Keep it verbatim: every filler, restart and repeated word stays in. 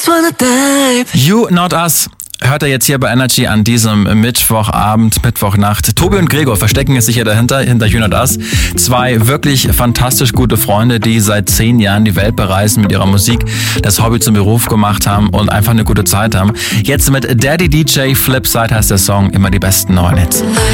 just wanna dive. You Not Us hört er jetzt hier bei Energy an diesem Mittwochabend, Mittwochnacht. Tobi und Gregor verstecken es sich hier dahinter, hinter You Not Us. Zwei wirklich fantastisch gute Freunde, die seit zehn Jahren die Welt bereisen mit ihrer Musik, das Hobby zum Beruf gemacht haben und einfach eine gute Zeit haben. Jetzt mit Daddy D J Flipside heißt der Song, immer die besten neuen Hits.